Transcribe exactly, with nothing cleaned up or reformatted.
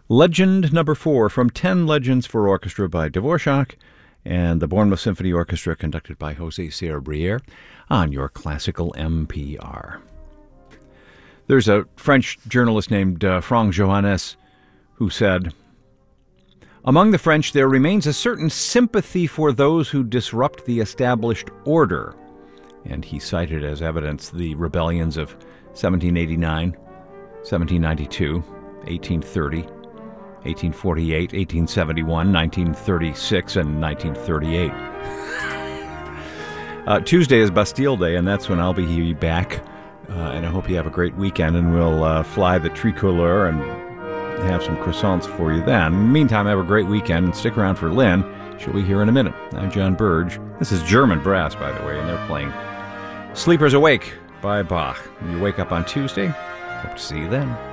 Legend number four from ten Legends for Orchestra by Dvorak and the Bournemouth Symphony Orchestra conducted by José Serra-Brière on your classical M P R. There's a French journalist named uh, Franck Johannes who said, "Among the French there remains a certain sympathy for those who disrupt the established order." And he cited as evidence the rebellions of seventeen eighty-nine, seventeen ninety-two, eighteen thirty, eighteen forty-eight, eighteen seventy-one, nineteen thirty-six, and nineteen thirty-eight. uh, Tuesday is Bastille Day, and that's when I'll be back. Uh, and I hope you have a great weekend, and we'll uh, fly the tricolor and have some croissants for you then. In the meantime, have a great weekend, and stick around for Lynn. She'll be here in a minute. I'm John Burge. This is German brass, by the way, and they're playing Sleepers Awake by Bach. When you wake up on Tuesday, hope to see you then.